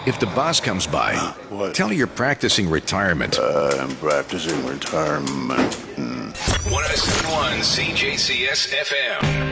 If the boss comes by, What? tell her you're practicing retirement. I'm practicing retirement. 1071 CJCS FM.